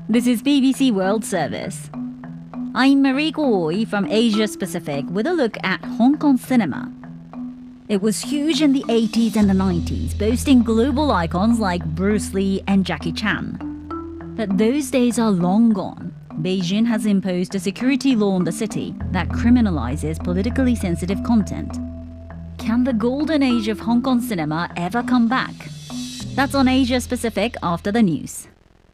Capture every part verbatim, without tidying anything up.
This is B B C World Service. I'm Mariko Oi from Asia Pacific with a look at Hong Kong cinema. It was huge in the eighties and the nineties, boasting global icons like Bruce Lee and Jackie Chan. But those days are long gone. Beijing has imposed a security law on the city that criminalizes politically sensitive content. Can the golden age of Hong Kong cinema ever come back? That's on Asia Pacific after the news.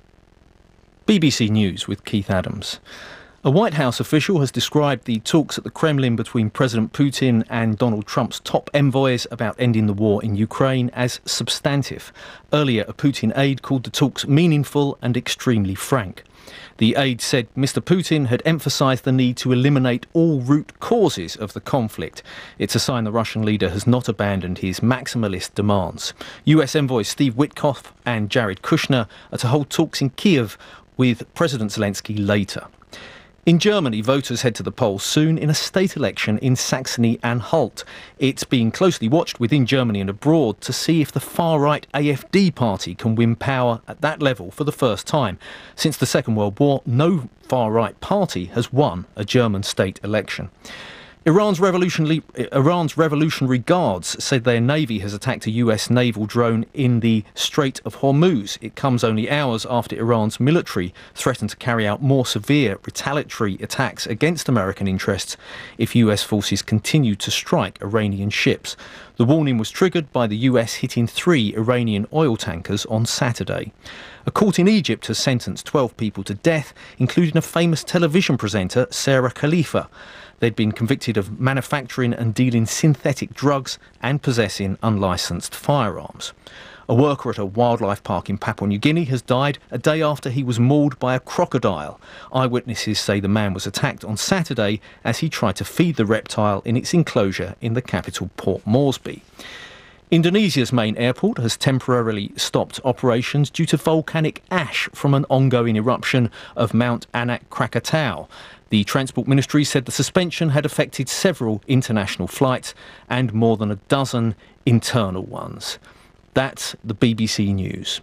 B B C News with Keith Adams. A White House official has described the talks at the Kremlin between President Putin and Donald Trump's top envoys about ending the war in Ukraine as substantive. Earlier, a Putin aide called the talks meaningful and extremely frank. The aide said Mister Putin had emphasised the need to eliminate all root causes of the conflict. It's a sign the Russian leader has not abandoned his maximalist demands. U S envoys Steve Witkoff and Jared Kushner are to hold talks in Kiev with President Zelensky later. In Germany, voters head to the polls soon in a state election in Saxony-Anhalt. It's being closely watched within Germany and abroad to see if the far-right A F D party can win power at that level for the first time. Since the Second World War, no far-right party has won a German state election. Iran's revolutionary, Iran's Revolutionary Guards said their navy has attacked a U S naval drone in the Strait of Hormuz. It comes only hours after Iran's military threatened to carry out more severe retaliatory attacks against American interests if U S forces continue to strike Iranian ships. The warning was triggered by the U S hitting three Iranian oil tankers on Saturday. A court in Egypt has sentenced twelve people to death, including a famous television presenter, Sarah Khalifa. They'd been convicted of manufacturing and dealing synthetic drugs and possessing unlicensed firearms. A worker at a wildlife park in Papua New Guinea has died a day after he was mauled by a crocodile. Eyewitnesses say the man was attacked on Saturday as he tried to feed the reptile in its enclosure in the capital Port Moresby. Indonesia's main airport has temporarily stopped operations due to volcanic ash from an ongoing eruption of Mount Anak Krakatau. The Transport Ministry said the suspension had affected several international flights and more than a dozen internal ones. That's the B B C News.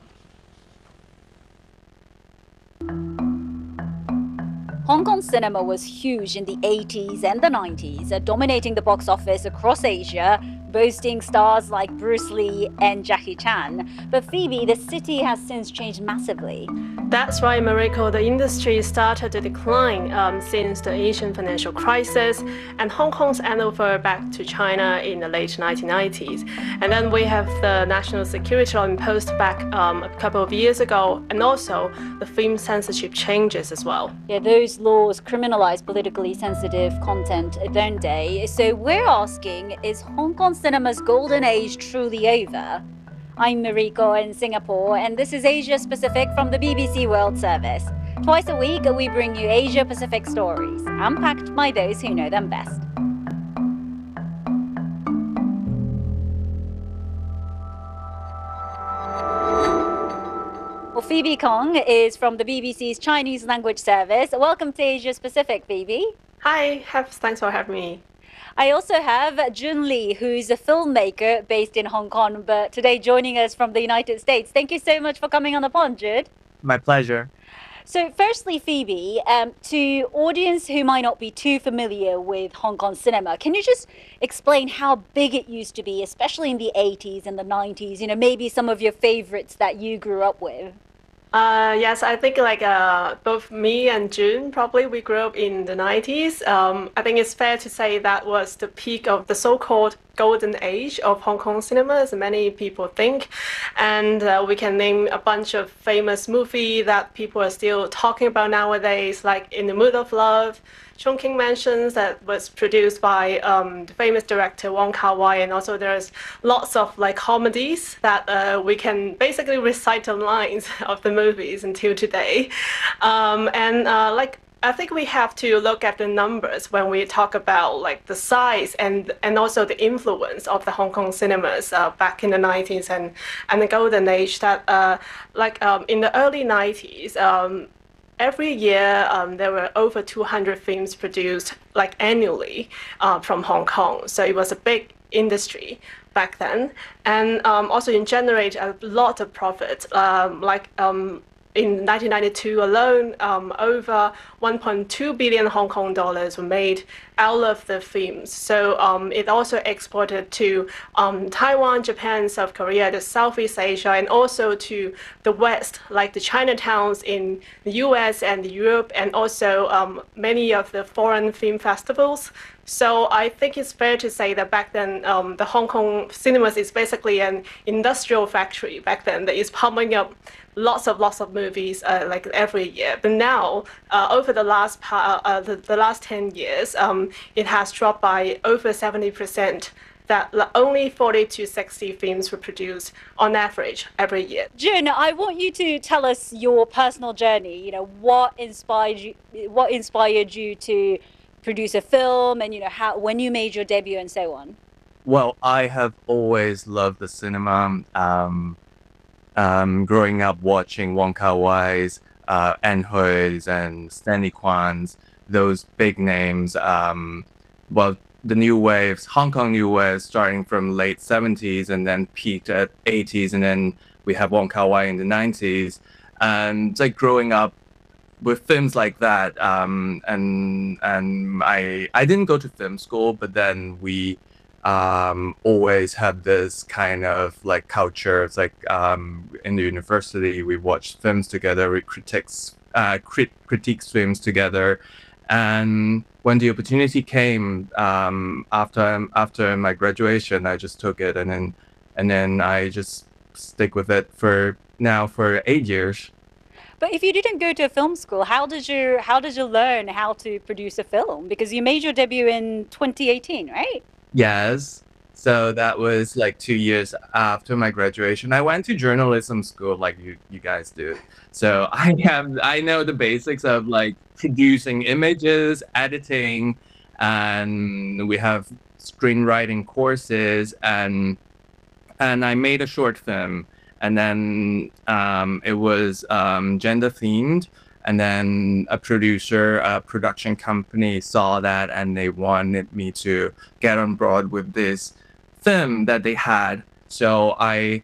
Hong Kong cinema was huge in the eighties and the nineties, dominating the box office across Asia, boasting stars like Bruce Lee and Jackie Chan. But Phoebe, the city has since changed massively. That's right, Mariko. The industry started to decline um, since the Asian financial crisis and Hong Kong's handover back to China in the late nineteen nineties. And then we have the national security law imposed back um, a couple of years ago, and also the film censorship changes as well. Yeah, those laws criminalize politically sensitive content, don't they? So we're asking, is Hong Kong cinema's golden age truly over? I'm Mariko in Singapore, and this is Asia Pacific from the B B C World Service. Twice a week, we bring you Asia Pacific stories, unpacked by those who know them best. Well, Phoebe Kong is from the B B C's Chinese language service. Welcome to Asia Pacific, Phoebe. Hi, have, thanks for having me. I also have Jun Lee, who's a filmmaker based in Hong Kong, but today joining us from the United States. Thank you so much for coming on the pond, Jude. My pleasure. So firstly, Phoebe, um, to audience who might not be too familiar with Hong Kong cinema, can you just explain how big it used to be, especially in the eighties and the nineties? You know, maybe some of your favorites that you grew up with. Uh, yes, I think like uh, both me and June, probably we grew up in the nineties. Um, I think it's fair to say that was the peak of the so-called golden age of Hong Kong cinema, as many people think. And uh, we can name a bunch of famous movies that people are still talking about nowadays, like In the Mood of Love, Chongqing Mansions, that was produced by um, the famous director Wong Kar-wai, and also there's lots of like comedies that uh, we can basically recite the lines of the movies until today. Um, and uh, like I think we have to look at the numbers when we talk about like the size and and also the influence of the Hong Kong cinemas uh, back in the nineties and and the golden age. That uh, like um, in the early nineties. Um, Every year, um, there were over two hundred films produced, like annually, uh, from Hong Kong. So it was a big industry back then, and um, also it generated a lot of profit. Um, like um, in nineteen ninety-two alone, um, over one point two billion Hong Kong dollars were made out of the films. So um, it also exported to um, Taiwan, Japan, South Korea, the Southeast Asia, and also to the West, like the Chinatowns in the U S and Europe, and also um, many of the foreign film festivals. So I think it's fair to say that back then, um, the Hong Kong cinemas is basically an industrial factory back then that is pumping up lots of lots of movies uh, like every year. But now, uh, over the last pa- uh, the, the last ten years, um, it has dropped by over seventy percent. That only forty to sixty films were produced on average every year. Jun, I want you to tell us your personal journey. You know, what inspired you? What inspired you to produce a film, and you know how when you made your debut and so on? Well, I have always loved the cinema. Um, um, growing up watching Wong Kar-wai's, uh, Anne Huy's, and Stanley Kwan's, those big names. Um, well, the new waves, Hong Kong new waves, starting from late seventies and then peaked at eighties, and then we have Wong Kar-wai in the nineties. And like growing up with films like that, um, and and I I didn't go to film school, but then we um, always had this kind of like culture. It's like um, in the university we watched films together, we critiques uh, crit critiques films together, and when the opportunity came um, after after my graduation, I just took it, and then and then I just stick with it for now for eight years. But if you didn't go to a film school, how did you how did you learn how to produce a film? Because you made your debut in twenty eighteen, right? Yes. So that was like two years after my graduation. I went to journalism school like you, you guys do. So I have I know the basics of like producing images, editing, and we have screenwriting courses, and and I made a short film. And then um, it was um, gender themed, and then a producer, a production company saw that, and they wanted me to get on board with this film that they had. So I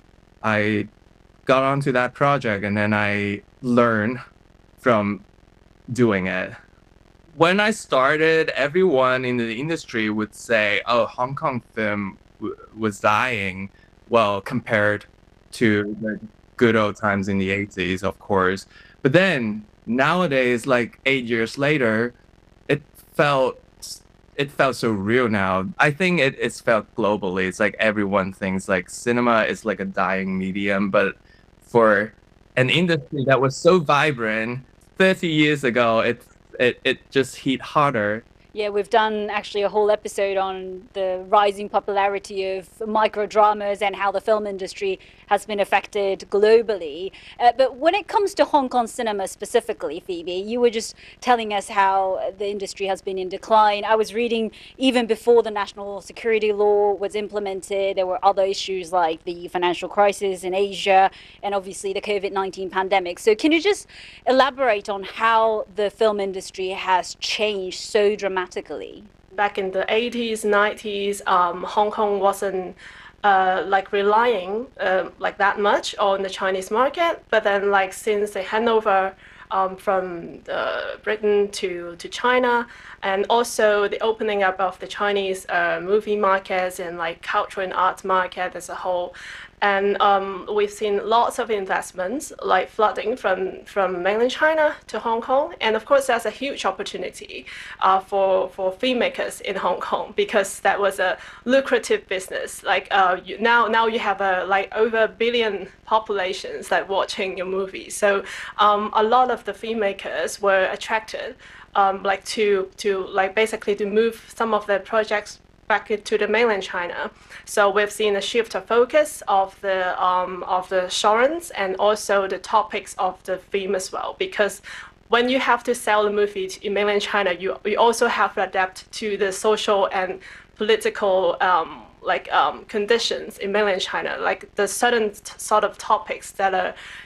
I got onto that project, and then I learned from doing it. When I started, everyone in the industry would say, "Oh, Hong Kong film w was dying." Well, compared to the good old times in the eighties, of course. But then nowadays, like eight years later, it felt it felt so real now. I think it, it's felt globally. It's like everyone thinks like cinema is like a dying medium, but for an industry that was so vibrant thirty years ago, it it, it just hit harder. Yeah, we've done actually a whole episode on the rising popularity of microdramas and how the film industry has been affected globally. Uh, but when it comes to Hong Kong cinema specifically, Phoebe, you were just telling us how the industry has been in decline. I was reading even before the national security law was implemented, there were other issues like the financial crisis in Asia and obviously the COVID nineteen pandemic. So can you just elaborate on how the film industry has changed so dramatically? Back in the eighties, nineties, um, Hong Kong wasn't uh, like relying uh, like that much on the Chinese market. But then, like since the handover um, from uh, Britain to to China, and also the opening up of the Chinese uh, movie markets and like cultural and arts market as a whole. And um, we've seen lots of investments like flooding from, from mainland China to Hong Kong. And of course, that's a huge opportunity uh, for, for filmmakers in Hong Kong, because that was a lucrative business. Like uh, you, now, now you have a, like over a billion populations like watching your movies. So um, a lot of the filmmakers were attracted um, like to, to like basically to move some of their projects back to the mainland China. So we've seen a shift of focus of the um, of the genres and also the topics of the film as well. Because when you have to sell the movie in mainland China, you you also have to adapt to the social and political um, like um, conditions in mainland China, like the certain sort of topics that are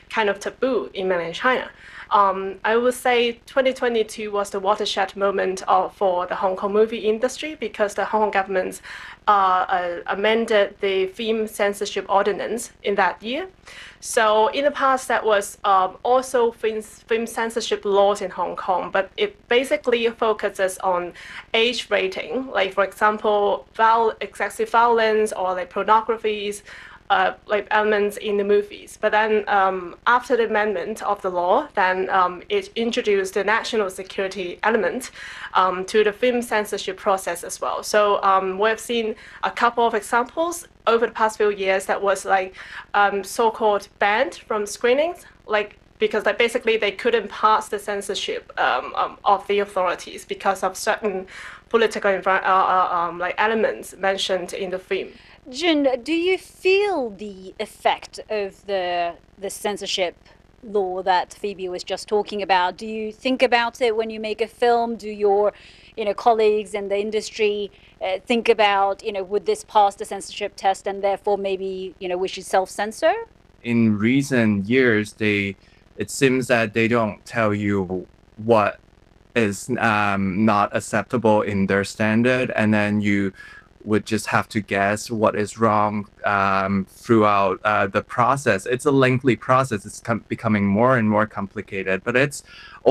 kind of taboo in mainland China. Um, I would say twenty twenty-two was the watershed moment of, for the Hong Kong movie industry because the Hong Kong government uh, uh, amended the film censorship ordinance in that year. So in the past, that was um, also film, film censorship laws in Hong Kong, but it basically focuses on age rating, like for example, viol- excessive violence or like pornographies, Uh, like elements in the movies. But then um, after the amendment of the law, then um, it introduced the national security element um, to the film censorship process as well. So um, we've seen a couple of examples over the past few years that was like um, so-called banned from screenings, like because like basically they couldn't pass the censorship um, um, of the authorities because of certain political envi- uh, uh, um, like elements mentioned in the film. Jun, do you feel the effect of the the censorship law that Phoebe was just talking about? Do you think about it when you make a film? Do your, you know, colleagues in the industry uh, think about, you know, would this pass the censorship test and therefore maybe, you know, we should self-censor? In recent years, they it seems that they don't tell you what is um, not acceptable in their standard, and then you would just have to guess what is wrong um, throughout uh, the process. It's a lengthy process. It's com- becoming more and more complicated, but it's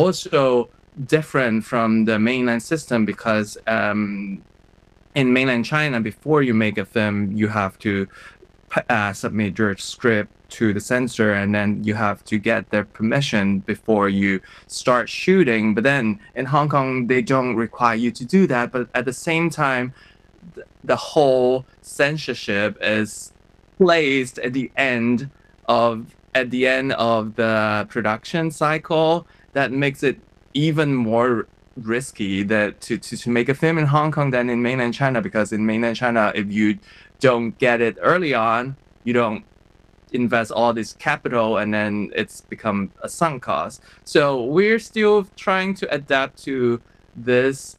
also different from the mainland system because um, in mainland China, before you make a film, you have to uh, submit your script to the censor, and then you have to get their permission before you start shooting. But then in Hong Kong, they don't require you to do that. But at the same time, the whole censorship is placed at the end of at the end of the production cycle. That makes it even more risky that to, to, to make a film in Hong Kong than in mainland China, because in mainland China, if you don't get it early on, you don't invest all this capital, and then it's become a sunk cost. So we're still trying to adapt to this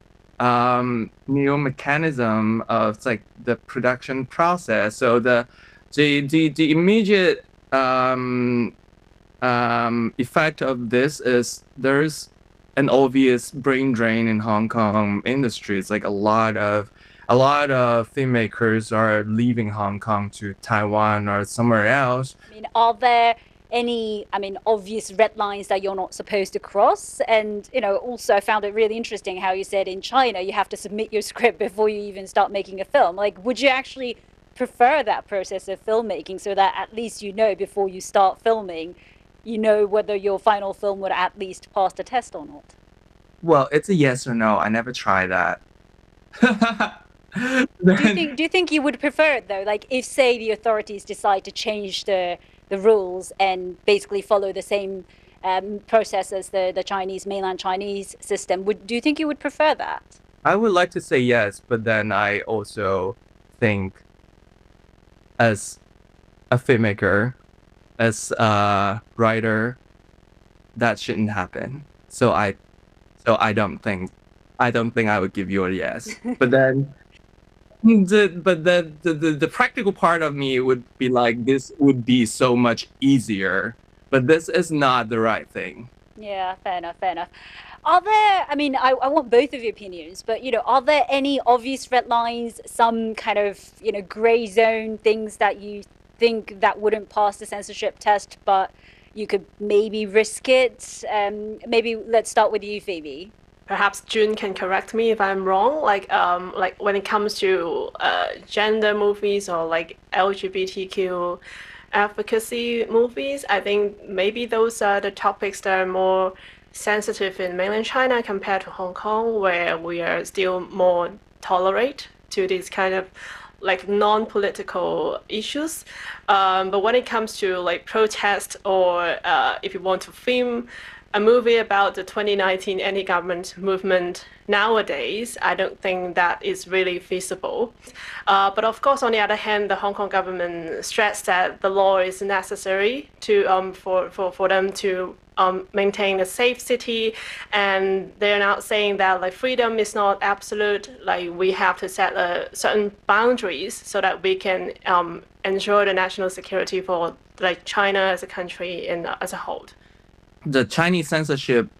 um new mechanism of like the production process. So the the the, the immediate um um effect of this is there's an obvious brain drain in Hong Kong industry. It's like a lot of a lot of filmmakers are leaving Hong Kong to Taiwan or somewhere else. I mean, are there any, I mean, obvious red lines that you're not supposed to cross? And, you know, also I found it really interesting how you said in China you have to submit your script before you even start making a film. Like, would you actually prefer that process of filmmaking so that at least you know before you start filming, you know whether your final film would at least pass the test or not? Well, it's a yes or no. I never try that. do you think do you think you would prefer it though? Like if say the authorities decide to change the the rules and basically follow the same um, process as the, the Chinese, mainland Chinese system, would do you think you would prefer that? I would like to say yes, but then I also think as a filmmaker, as a writer, that shouldn't happen. So I so I don't think I don't think I would give you a yes. But then The, but the, the, the, the practical part of me would be like, this would be so much easier, but this is not the right thing. Yeah, fair enough, fair enough. Are there, I mean, I, I want both of your opinions, but, you know, are there any obvious red lines, some kind of, you know, gray zone things that you think that wouldn't pass the censorship test, but you could maybe risk it? Um, maybe let's start with you, Phoebe. Perhaps Jun can correct me if I'm wrong. Like, um, like when it comes to uh, gender movies or like L G B T Q advocacy movies, I think maybe those are the topics that are more sensitive in mainland China compared to Hong Kong, where we are still more tolerate to these kind of like non-political issues. Um, but when it comes to like protest or uh, if you want to film a movie about the twenty nineteen anti-government movement nowadays, I don't think that is really feasible. Uh, but of course, on the other hand, the Hong Kong government stressed that the law is necessary to um, for, for, for them to um, maintain a safe city, and they're not saying that like freedom is not absolute. Like we have to set uh, certain boundaries so that we can um, ensure the national security for like China as a country and as a whole. The Chinese censorship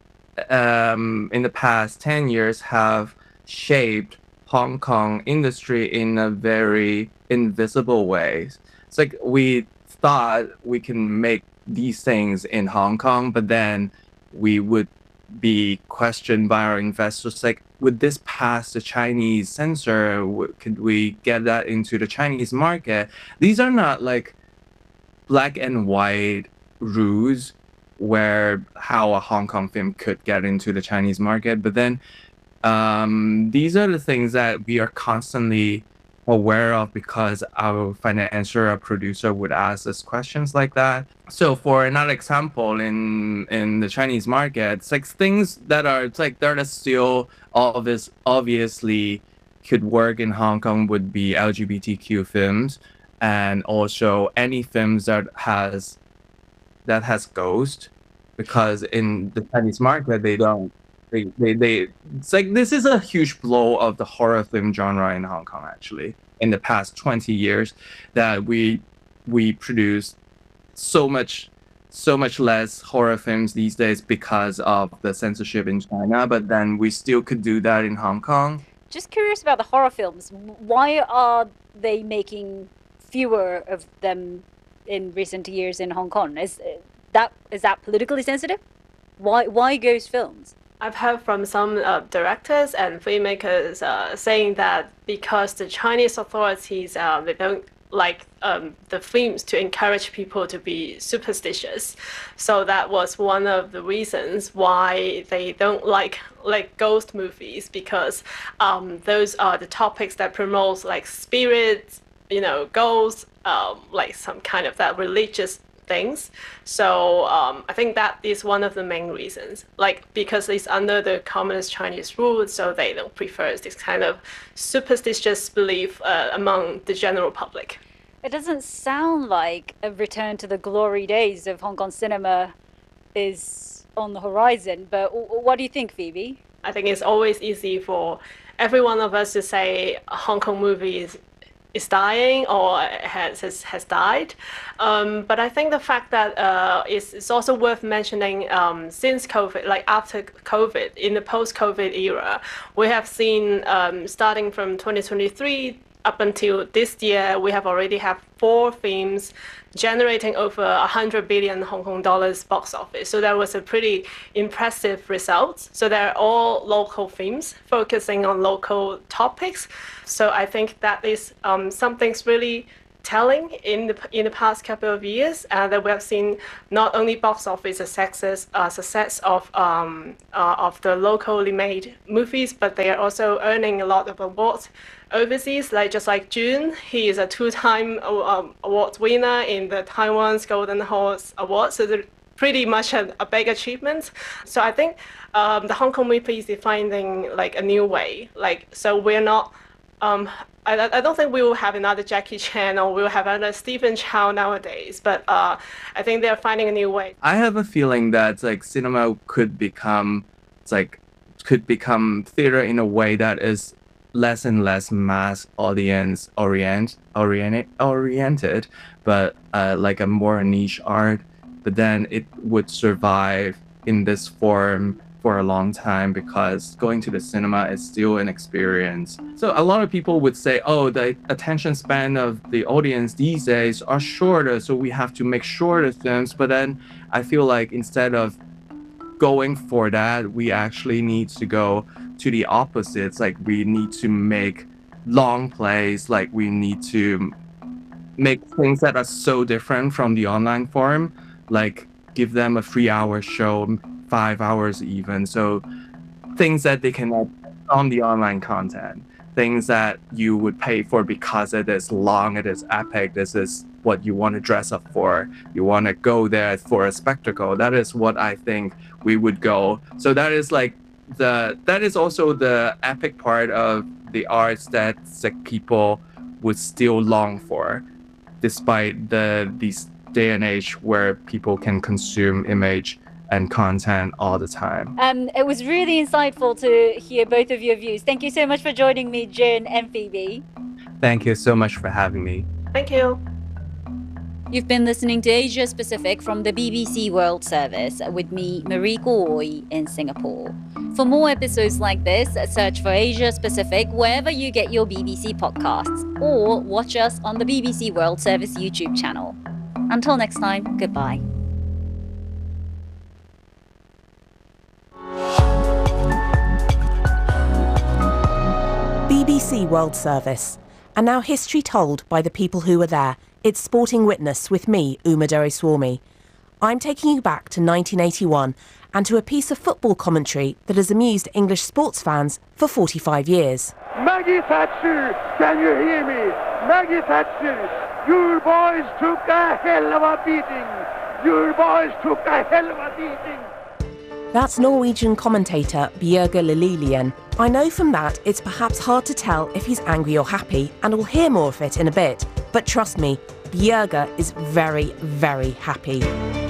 um, in the past ten years have shaped Hong Kong industry in a very invisible way. It's like we thought we can make these things in Hong Kong, but then we would be questioned by our investors like, would this pass the Chinese censor? Could we get that into the Chinese market? These are not like black and white rules where how a Hong Kong film could get into the Chinese market, but then um, these are the things that we are constantly aware of because our financier or producer would ask us questions like that. So for another example, in in the Chinese market, it's like things that are it's like that are still obvious, obviously could work in Hong Kong would be L G B T Q films, and also any films that has that has ghost, because in the Chinese market they don't. They, they, they, it's like this is a huge blow of the horror film genre in Hong Kong, actually, in the past twenty years, that we we produce so much so much less horror films these days because of the censorship in China, but then we still could do that in Hong Kong. Just curious about the horror films. Why are they making fewer of them in recent years in Hong Kong? Is that is that politically sensitive? Why why ghost films? I've heard from some uh, directors and filmmakers uh, saying that because the Chinese authorities uh, they don't like um, the films to encourage people to be superstitious, so that was one of the reasons why they don't like like ghost movies, because um, those are the topics that promote like spirits, you know, ghosts, um, like some kind of that religious things. So um, I think that is one of the main reasons, like because it's under the communist Chinese rule, so they don't prefer this kind of superstitious belief uh, among the general public. It doesn't sound like a return to the glory days of Hong Kong cinema is on the horizon, but what do you think, Phoebe? I think it's always easy for every one of us to say a Hong Kong movie is is dying or has has, has died, um, but I think the fact that uh, it's, it's also worth mentioning um, since COVID, like after COVID, in the post-COVID era, we have seen um, starting from twenty twenty-three up until this year, we have already have four films generating over one hundred billion Hong Kong dollars box office. So that was a pretty impressive result. So they're all local films focusing on local topics. So I think that is um, something's really telling in the in the past couple of years, uh, that we have seen not only box office success uh, success of um, uh, of the locally made movies, but they are also earning a lot of awards overseas. Like just like June, he is a two-time um, award winner in the Taiwan's Golden Horse Award. So they're pretty much a, a big achievement. So I think um, the Hong Kong movie is finding like a new way. Like so we're not. Um, I, I don't think we will have another Jackie Chan or we'll have another Stephen Chow nowadays, but uh, I think they're finding a new way. I have a feeling that like cinema could become, it's like, could become theater in a way that is less and less mass audience orient oriented oriented, but uh, like a more niche art. But then it would survive in this form for a long time because going to the cinema is still an experience. So a lot of people would say, oh, the attention span of the audience these days are shorter, so we have to make shorter films. But then I feel like instead of going for that, we actually need to go to the opposites. Like we need to make long plays, like we need to make things that are so different from the online form, like give them a three hour show, five hours even. So things that they cannot on the online content, things that you would pay for because it is long, it is epic, this is what you want to dress up for, you want to go there for a spectacle. That is what I think we would go. So that is like the that is also the epic part of the arts that like, people would still long for, despite the this day and age where people can consume image and content all the time. Um, it was really insightful to hear both of your views. Thank you so much for joining me, June and Phoebe. Thank you so much for having me. Thank you. You've been listening to Asia Pacific from the B B C World Service with me, Mariko Oi, in Singapore. For more episodes like this, search for Asia Pacific wherever you get your B B C podcasts, or watch us on the B B C World Service YouTube channel. Until next time, goodbye. B B C World Service. And now history told by the people who were there. It's Sporting Witness with me, Uma Doraiswamy. I'm taking you back to nineteen eighty-one and to a piece of football commentary that has amused English sports fans for forty-five years. Maggie Thatcher, can you hear me? Maggie Thatcher, your boys took a hell of a beating. Your boys took a hell of a beating. That's Norwegian commentator Bjørge Lillelien. I know from that it's perhaps hard to tell if he's angry or happy, and we'll hear more of it in a bit. But trust me, Bjørge is very, very happy.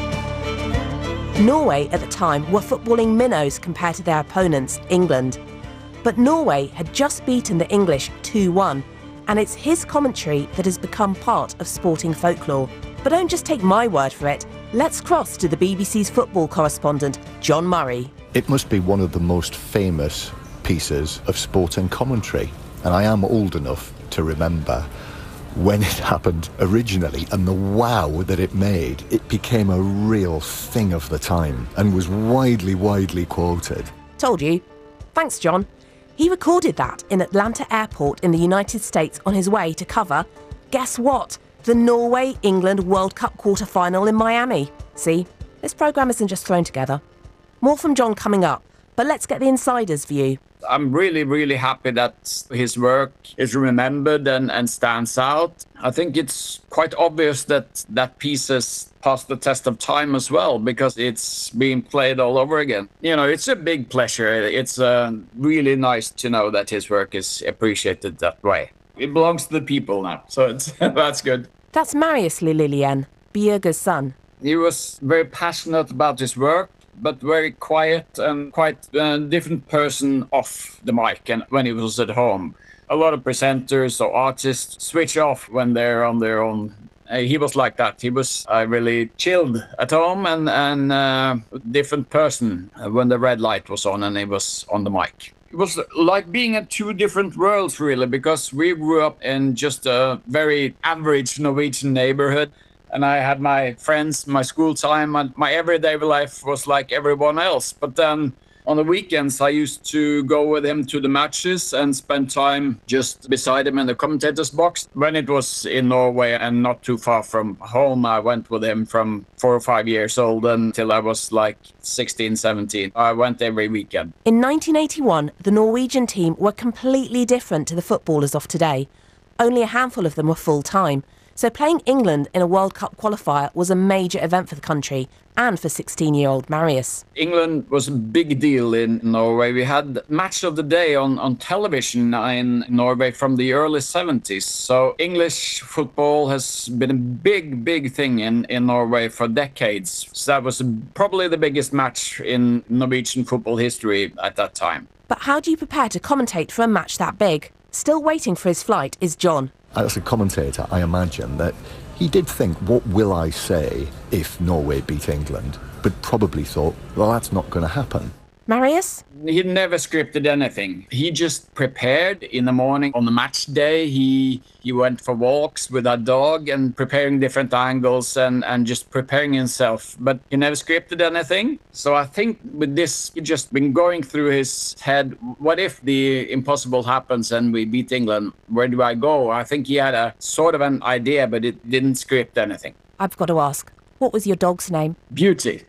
Norway at the time were footballing minnows compared to their opponents, England. But Norway had just beaten the English two one, and it's his commentary that has become part of sporting folklore. But don't just take my word for it. Let's cross to the B B C's football correspondent, John Murray. It must be one of the most famous pieces of sporting commentary, and I am old enough to remember when it happened originally and the wow that it made. It became a real thing of the time and was widely, widely quoted. Told you. Thanks, John. He recorded that in Atlanta Airport in the United States on his way to cover, guess what? The Norway-England World Cup quarter-final in Miami. See, this programme isn't just thrown together. More from John coming up, but let's get the insider's view. I'm really, really happy that his work is remembered and, and stands out. I think it's quite obvious that that piece has passed the test of time as well, because it's being played all over again. You know, it's a big pleasure. It's uh, really nice to know that his work is appreciated that way. It belongs to the people now, so it's, that's good. That's Marius Lillelien, Bjørge's son. He was very passionate about his work, but very quiet and quite a different person off the mic and when he was at home. A lot of presenters or artists switch off when they're on their own. Uh, he was like that. He was uh, really chilled at home and and uh, a different person when the red light was on and he was on the mic. It was like being in two different worlds, really, because we grew up in just a very average Norwegian neighborhood. And I had my friends, my school time, and my everyday life was like everyone else. But then on the weekends, I used to go with him to the matches and spend time just beside him in the commentator's box. When it was in Norway and not too far from home, I went with him from four or five years old until I was like sixteen, seventeen. I went every weekend. In nineteen eighty-one, the Norwegian team were completely different to the footballers of today. Only a handful of them were full-time. So playing England in a World Cup qualifier was a major event for the country and for sixteen-year-old Marius. England was a big deal in Norway. We had Match of the Day on, on television in Norway from the early seventies. So English football has been a big, big thing in, in Norway for decades. So that was probably the biggest match in Norwegian football history at that time. But how do you prepare to commentate for a match that big? Still waiting for his flight is John. As a commentator, I imagine that he did think, what will I say if Norway beat England? But probably thought, well, that's not going to happen. Marius? He never scripted anything. He just prepared in the morning. On the match day, he he went for walks with our dog and preparing different angles and, and just preparing himself. But he never scripted anything. So I think with this, he just been going through his head, what if the impossible happens and we beat England? Where do I go? I think he had a sort of an idea, but it didn't script anything. I've got to ask, what was your dog's name? Beauty.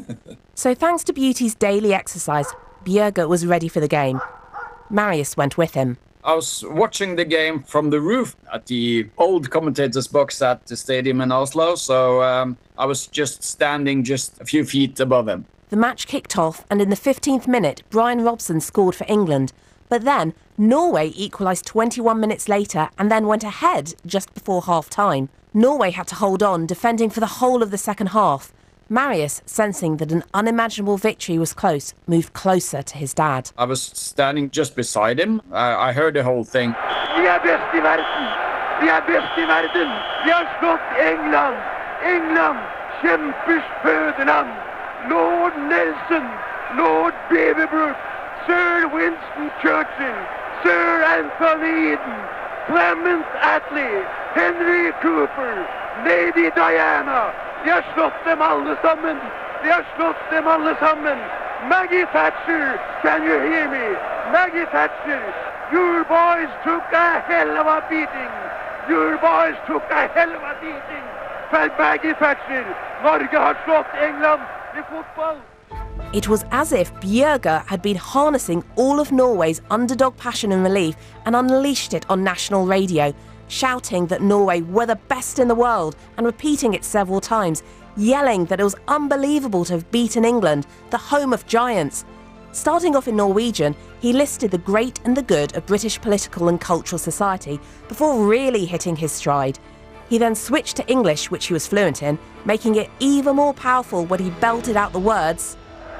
So thanks to Beauty's daily exercise, Bjørge was ready for the game. Marius went with him. I was watching the game from the roof at the old commentator's box at the stadium in Oslo, so um, I was just standing just a few feet above him. The match kicked off, and in the fifteenth minute, Brian Robson scored for England. But then, Norway equalised twenty-one minutes later and then went ahead just before half-time. Norway had to hold on, defending for the whole of the second half. Marius, sensing that an unimaginable victory was close, moved closer to his dad. I was standing just beside him. I, I heard the whole thing. Vi er best i verden! Vi er best i verden! Vi har slått England! England, kämpers Ferdinand, Lord Nelson, Lord Beaverbrook, Sir Winston Churchill, Sir Anthony Eden, Clement Attlee, Henry Cooper, Lady Diana. De har slått dem alle sammen. De har slått dem alle sammen. Maggie Thatcher, can you hear me? Maggie Thatcher, your boys took a hell of a beating. Your boys took a hell of a beating. For Maggie Thatcher, Norge har slått England i fotball. It was as if Bjørge had been harnessing all of Norway's underdog passion and relief and unleashed it on national radio, shouting that Norway were the best in the world and repeating it several times, yelling that it was unbelievable to have beaten England, the home of giants. Starting off in Norwegian, he listed the great and the good of British political and cultural society before really hitting his stride. He then switched to English, which he was fluent in, making it even more powerful when he belted out the words,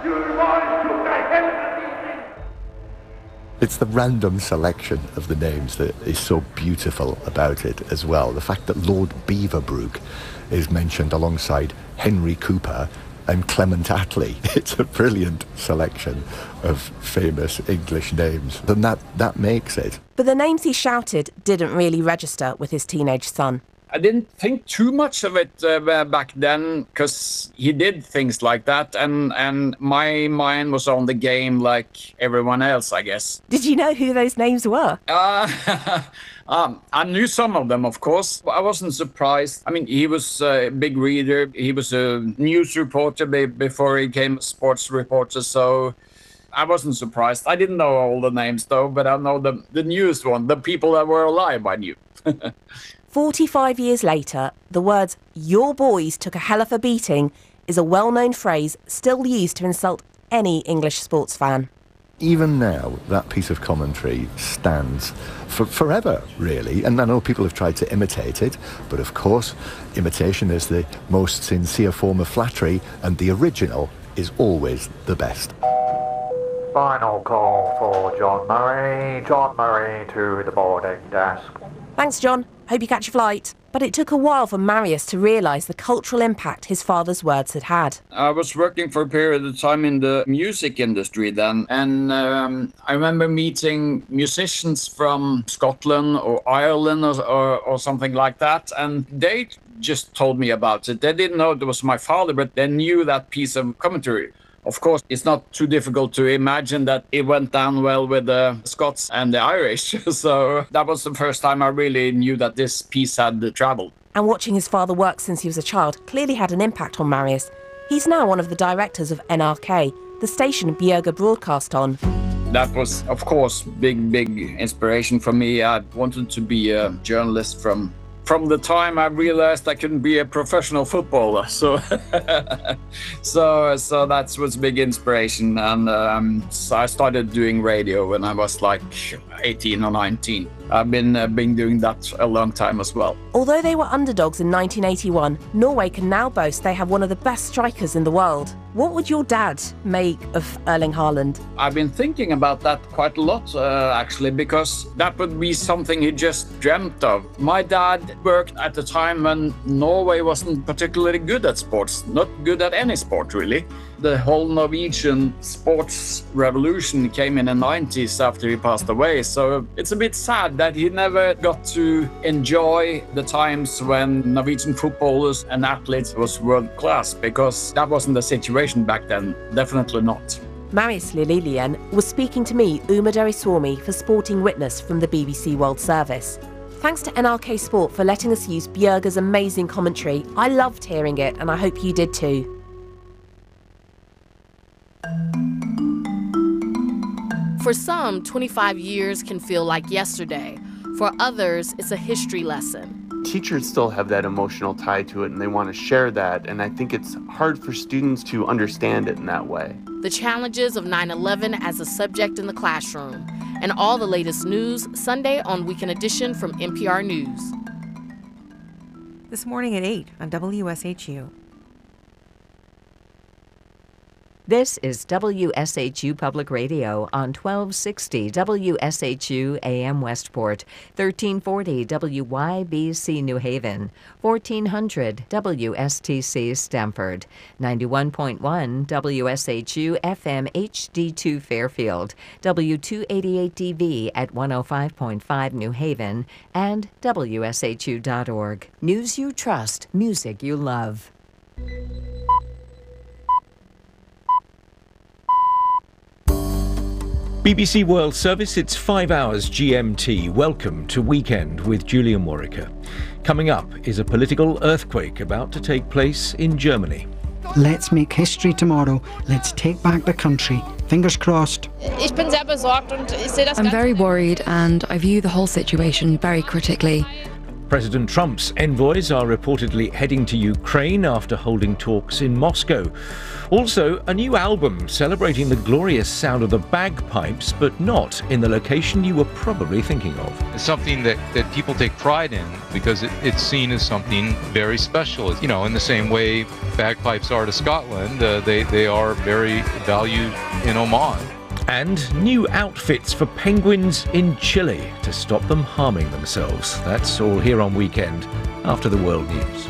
it's the random selection of the names that is so beautiful about it as well. The fact that Lord Beaverbrook is mentioned alongside Henry Cooper and Clement Attlee. It's a brilliant selection of famous English names. Then that, that makes it. But the names he shouted didn't really register with his teenage son. I didn't think too much of it uh, back then because he did things like that, and, and my mind was on the game like everyone else, I guess. Did you know who those names were? Uh, um, I knew some of them, of course. I wasn't surprised. I mean, he was a big reader. He was a news reporter be- before he became a sports reporter, so I wasn't surprised. I didn't know all the names, though, but I know the, the newest one, the people that were alive, I knew. forty-five years later, the words, "your boys took a hell of a beating," is a well-known phrase still used to insult any English sports fan. Even now, that piece of commentary stands for forever, really. And I know people have tried to imitate it, but of course, imitation is the most sincere form of flattery, and the original is always the best. Final call for John Murray. John Murray to the boarding desk. Thanks, John. Hope you catch your flight. But it took a while for Marius to realise the cultural impact his father's words had had. I was working for a period of time in the music industry then, and um, I remember meeting musicians from Scotland or Ireland or, or, or something like that, and they just told me about it. They didn't know it was my father, but they knew that piece of commentary. Of course, it's not too difficult to imagine that it went down well with the Scots and the Irish. So that was the first time I really knew that this piece had traveled. And watching his father work since he was a child clearly had an impact on Marius. He's now one of the directors of N R K, the station Bjørge broadcast on. That was, of course, big, big inspiration for me. I wanted to be a journalist from From the time I realized I couldn't be a professional footballer, so so so that was big inspiration, and um, so I started doing radio when I was like eighteen or nineteen. I've been uh, been doing that a long time as well. Although they were underdogs in nineteen eighty-one, Norway can now boast they have one of the best strikers in the world. What would your dad make of Erling Haaland? I've been thinking about that quite a lot, uh, actually, because that would be something he just dreamt of. My dad worked at a time when Norway wasn't particularly good at sports, not good at any sport, really. The whole Norwegian sports revolution came in the nineties after he passed away, so it's a bit sad that he never got to enjoy the times when Norwegian footballers and athletes was world class, because that wasn't the situation back then, definitely not. Marius Lililien was speaking to me, Uma Doriswamy, for Sporting Witness from the B B C World Service. Thanks to N R K Sport for letting us use Bjørge's amazing commentary. I loved hearing it, and I hope you did too. For some, twenty-five years can feel like yesterday. For others, it's a history lesson. Teachers still have that emotional tie to it, and they want to share that, and I think it's hard for students to understand it in that way. The challenges of nine eleven as a subject in the classroom, and all the latest news Sunday on Weekend Edition from N P R News. This morning at eight on W S H U. This is W S H U Public Radio on twelve sixty W S H U A M Westport, thirteen forty W Y B C New Haven, fourteen hundred W S T C Stamford, ninety-one point one W S H U F M H D two Fairfield, W two eighty-eight D V at one oh five point five New Haven, and W S H U dot org. News you trust, music you love. B B C World Service, it's five hours G M T. Welcome to Weekend with Julian Warwicker. Coming up is a political earthquake about to take place in Germany. Let's make history tomorrow. Let's take back the country. Fingers crossed. Ich bin sehr besorgt und ich sehe das I'm very worried and I view the whole situation very critically. President Trump's envoys are reportedly heading to Ukraine after holding talks in Moscow. Also, a new album celebrating the glorious sound of the bagpipes, but not in the location you were probably thinking of. It's something that, that people take pride in because it, it's seen as something very special. You know, in the same way bagpipes are to Scotland, uh, they, they are very valued in Oman. And new outfits for penguins in Chile to stop them harming themselves. That's all here on Weekend after the World News.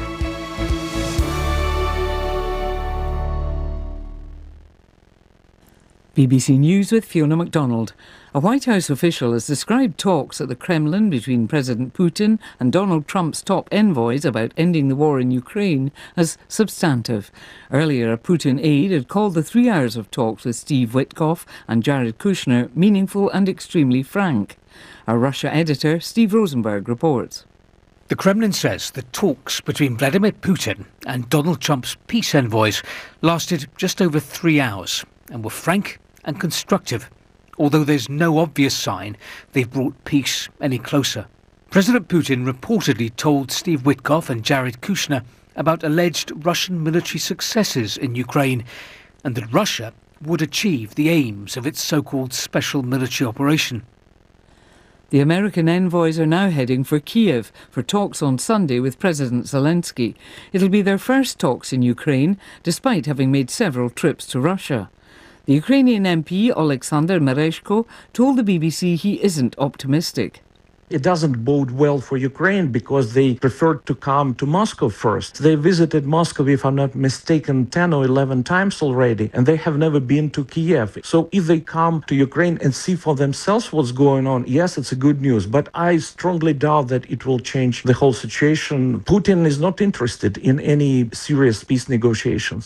B B C News with Fiona MacDonald. A White House official has described talks at the Kremlin between President Putin and Donald Trump's top envoys about ending the war in Ukraine as substantive. Earlier, a Putin aide had called the three hours of talks with Steve Witkoff and Jared Kushner meaningful and extremely frank. Our Russia editor, Steve Rosenberg, reports. The Kremlin says the talks between Vladimir Putin and Donald Trump's peace envoys lasted just over three hours and were frank and constructive, although there's no obvious sign they've brought peace any closer. President Putin reportedly told Steve Witkoff and Jared Kushner about alleged Russian military successes in Ukraine and that Russia would achieve the aims of its so-called special military operation. The American envoys are now heading for Kiev for talks on Sunday with President Zelensky. It'll be their first talks in Ukraine, despite having made several trips to Russia. The Ukrainian M P, Oleksandr Mereshko, told the B B C he isn't optimistic. It doesn't bode well for Ukraine because they preferred to come to Moscow first. They visited Moscow, if I'm not mistaken, ten or eleven times already, and they have never been to Kiev. So if they come to Ukraine and see for themselves what's going on, yes, it's a good news. But I strongly doubt that it will change the whole situation. Putin is not interested in any serious peace negotiations.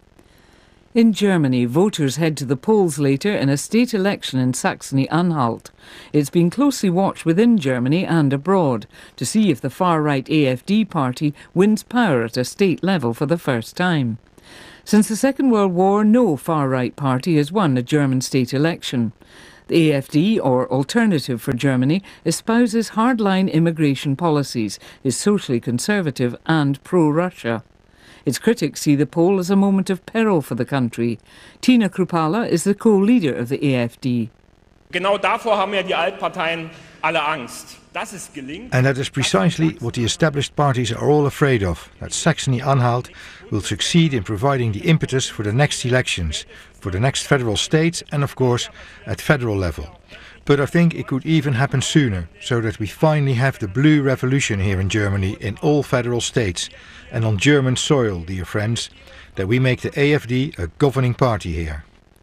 In Germany, voters head to the polls later in a state election in Saxony-Anhalt. It's been closely watched within Germany and abroad to see if the far-right A F D party wins power at a state level for the first time. Since the Second World War, no far-right party has won a German state election. The A F D, or Alternative for Germany, espouses hardline immigration policies, is socially conservative and pro-Russia. Its critics see the poll as a moment of peril for the country. Tina Krupala is the co-leader of the A F D. Genau davor haben ja die Altparteien alle Angst. Dass es gelingt. And that is precisely what the established parties are all afraid of, that Saxony-Anhalt will succeed in providing the impetus for the next elections, for the next federal states and of course at federal level. But I think it could even happen sooner, so that we finally have the blue revolution here in Germany in all federal states and on German soil, dear friends, that we make the A F D a governing party here.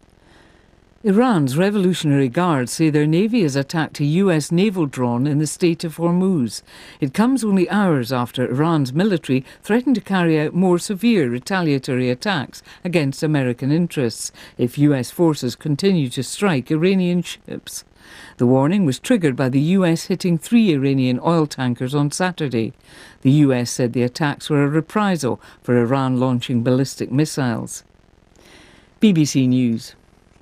Iran's Revolutionary Guards say their navy has attacked a U S naval drone in the Strait of Hormuz. It comes only hours after Iran's military threatened to carry out more severe retaliatory attacks against American interests if U S forces continue to strike Iranian ships. The warning was triggered by the U S hitting three Iranian oil tankers on Saturday. The U S said the attacks were a reprisal for Iran launching ballistic missiles. B B C News.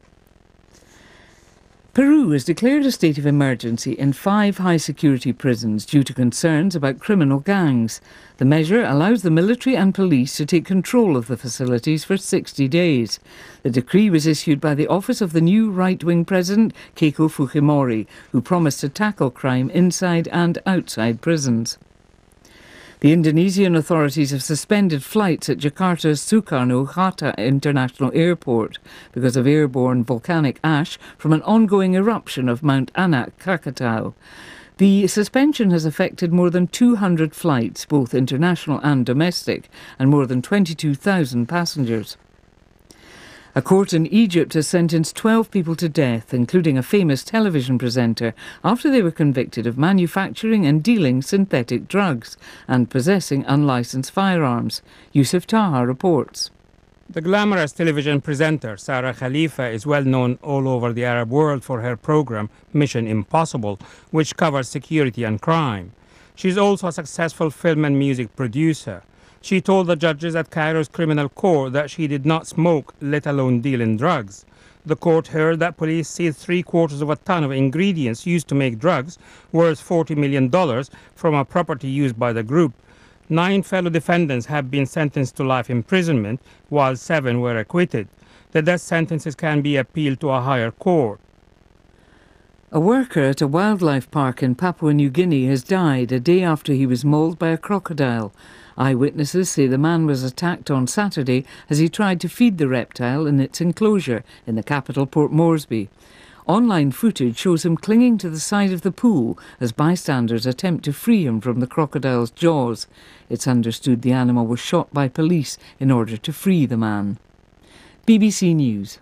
Peru has declared a state of emergency in five high-security prisons due to concerns about criminal gangs. The measure allows the military and police to take control of the facilities for sixty days. The decree was issued by the office of the new right-wing president, Keiko Fujimori, who promised to tackle crime inside and outside prisons. The Indonesian authorities have suspended flights at Jakarta's Soekarno-Hatta International Airport because of airborne volcanic ash from an ongoing eruption of Mount Anak Krakatau. The suspension has affected more than two hundred flights, both international and domestic, and more than twenty-two thousand passengers. A court in Egypt has sentenced twelve people to death, including a famous television presenter, after they were convicted of manufacturing and dealing synthetic drugs and possessing unlicensed firearms. Yusuf Taha reports. The glamorous television presenter Sarah Khalifa is well known all over the Arab world for her program Mission Impossible, which covers security and crime. She's also a successful film and music producer. She told the judges at Cairo's criminal court that she did not smoke, let alone deal in drugs. The court heard that police seized three quarters of a ton of ingredients used to make drugs, worth forty million dollars, from a property used by the group. Nine fellow defendants have been sentenced to life imprisonment, while seven were acquitted. The death sentences can be appealed to a higher court. A worker at a wildlife park in Papua New Guinea has died a day after he was mauled by a crocodile. Eyewitnesses say the man was attacked on Saturday as he tried to feed the reptile in its enclosure in the capital Port Moresby. Online footage shows him clinging to the side of the pool as bystanders attempt to free him from the crocodile's jaws. It's understood the animal was shot by police in order to free the man. B B C News.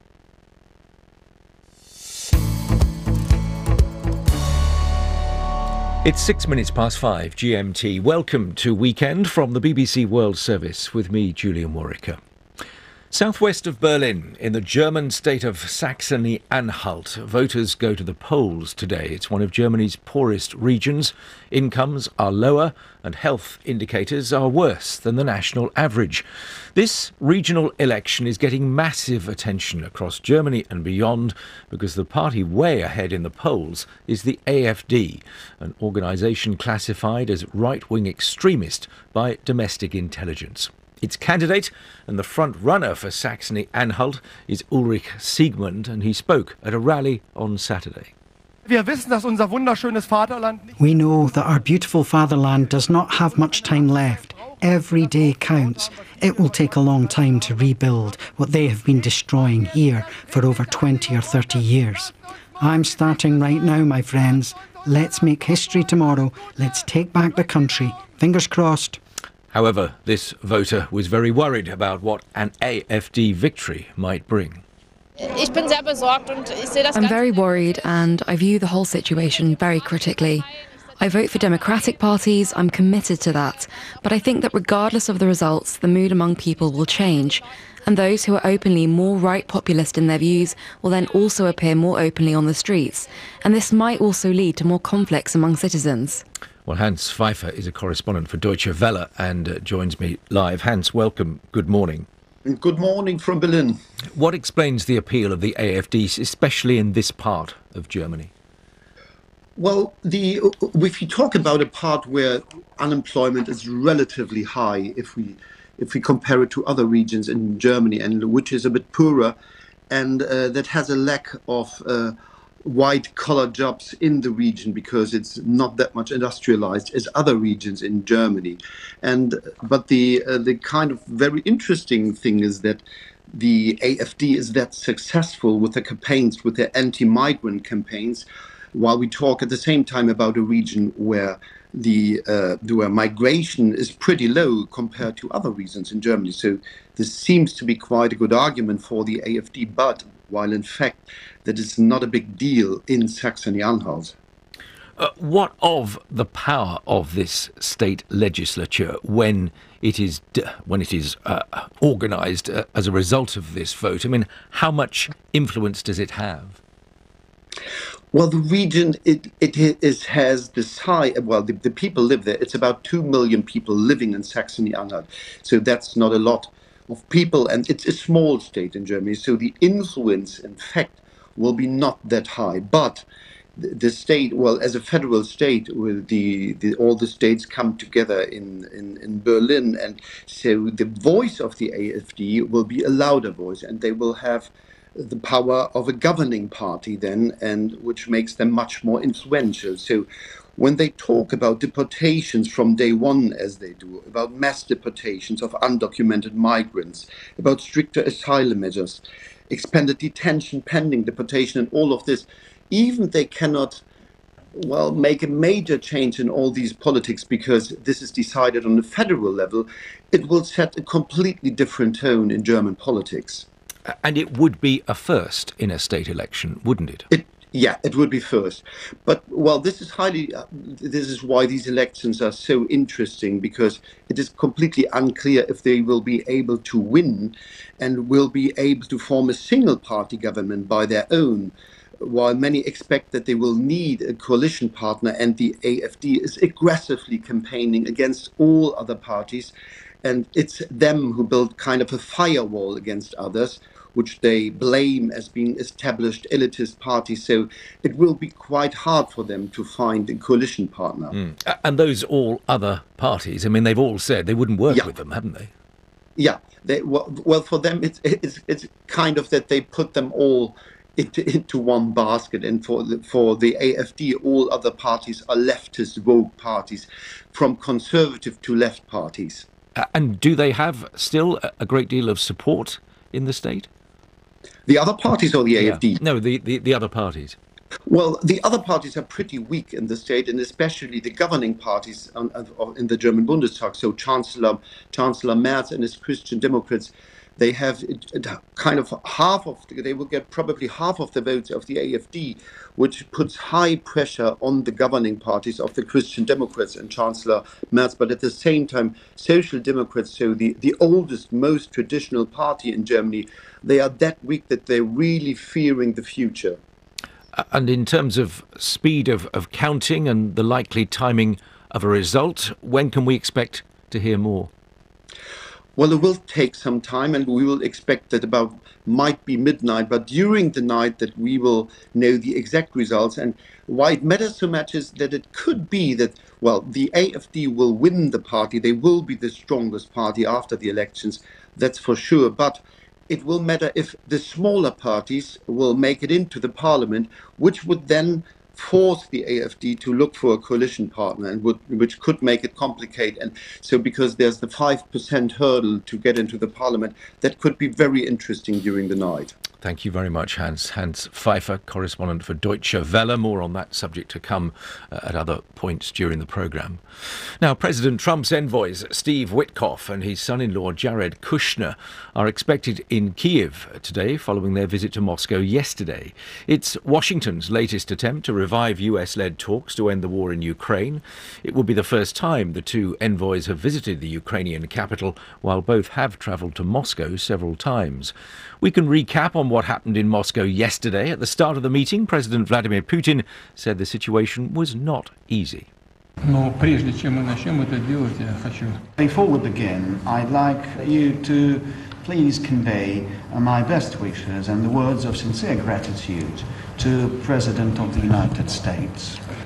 It's six minutes past five G M T. Welcome to Weekend from the B B C World Service with me, Julian Warwicker. Southwest of Berlin, in the German state of Saxony-Anhalt, voters go to the polls today. It's one of Germany's poorest regions. Incomes are lower and health indicators are worse than the national average. This regional election is getting massive attention across Germany and beyond because the party way ahead in the polls is the A F D, an organisation classified as right-wing extremist by domestic intelligence. Its candidate and the front-runner for Saxony-Anhalt is Ulrich Siegmund, and he spoke at a rally on Saturday. We know that our beautiful fatherland does not have much time left. Every day counts. It will take a long time to rebuild what they have been destroying here for over twenty or thirty years. I'm starting right now, my friends. Let's make history tomorrow. Let's take back the country. Fingers crossed. However, this voter was very worried about what an A F D victory might bring. I'm very worried and I view the whole situation very critically. I vote for democratic parties, I'm committed to that, but I think that regardless of the results, the mood among people will change, and those who are openly more right populist in their views will then also appear more openly on the streets, and this might also lead to more conflicts among citizens. Well, Hans Pfeiffer is a correspondent for Deutsche Welle and uh, joins me live. Hans, welcome. Good morning. Good morning from Berlin. What explains the appeal of the A F D, especially in this part of Germany? Well, the if you talk about a part where unemployment is relatively high, if we if we compare it to other regions in Germany, and which is a bit poorer, and uh, that has a lack of uh, white-collar jobs in the region because it's not that much industrialized as other regions in Germany. And but the uh, the kind of very interesting thing is that the A F D is that successful with the campaigns, with their anti-migrant campaigns, while we talk at the same time about a region where the uh, where migration is pretty low compared to other regions in Germany. So this seems to be quite a good argument for the A F D, but while in fact that is not a big deal in Saxony-Anhalt. Uh, what of the power of this state legislature when it is d- when it is uh, organised uh, as a result of this vote? I mean, how much influence does it have? Well, the region, it, it is, has this high, well, the, the people live there. It's about two million people living in Saxony-Anhalt. So that's not a lot of people, and it's a small state in Germany. So the influence, in fact, will be not that high. But the, the state, well, as a federal state, with the, the all the states come together in, in, in Berlin, and so the voice of the A F D will be a louder voice, and they will have the power of a governing party then, and which makes them much more influential. So when they talk about deportations from day one, as they do, about mass deportations of undocumented migrants, about stricter asylum measures, expanded detention pending deportation, and all of this, even they cannot, well, make a major change in all these politics because this is decided on the federal level, it will set a completely different tone in German politics. And it would be a first in a state election, wouldn't it? It Yeah, it would be first. But, well, this is highly, uh, this is why these elections are so interesting, because it is completely unclear if they will be able to win and will be able to form a single party government by their own, while many expect that they will need a coalition partner, and the A F D is aggressively campaigning against all other parties. And it's them who build kind of a firewall against others, which they blame as being established elitist parties. So it will be quite hard for them to find a coalition partner. Mm. And those all other parties, I mean, they've all said they wouldn't work yeah. with them, haven't they? Yeah. They, well, well, for them, it's, it's, it's kind of that they put them all into, into one basket. And for the, for the A F D, all other parties are leftist woke parties, from conservative to left parties. Uh, and do they have still a great deal of support in the state? The other parties or the A F D? Yeah. No, the, the, the other parties. Well, the other parties are pretty weak in the state, and especially the governing parties on, on, in the German Bundestag. So Chancellor Chancellor Merz and his Christian Democrats, they have kind of half of, they will get probably half of the votes of the A F D, which puts high pressure on the governing parties of the Christian Democrats and Chancellor Merz. But at the same time, Social Democrats, so the, the oldest, most traditional party in Germany, they are that weak that they're really fearing the future. And in terms of speed of, of counting and the likely timing of a result, when can we expect to hear more? Well, it will take some time, and we will expect that about might be midnight, but during the night that we will know the exact results. And why it matters so much is that it could be that, well, the A F D will win the party. They will be the strongest party after the elections, that's for sure. But it will matter if the smaller parties will make it into the parliament, which would then force the A F D to look for a coalition partner, and would, which could make it complicated. And so because there's the five percent hurdle to get into the parliament, that could be very interesting during the night. Thank you very much, Hans. Hans Pfeiffer, correspondent for Deutsche Welle. More on that subject to come uh, at other points during the programme. Now, President Trump's envoys, Steve Witkoff and his son-in-law, Jared Kushner, are expected in Kyiv today following their visit to Moscow yesterday. It's Washington's latest attempt to revive U S-led talks to end the war in Ukraine. It will be the first time the two envoys have visited the Ukrainian capital, while both have travelled to Moscow several times. We can recap on what happened in Moscow yesterday. At the start of the meeting, President Vladimir Putin said the situation was not easy. Before we begin, I'd like you to please convey my best wishes and the words of sincere gratitude to President of the United States.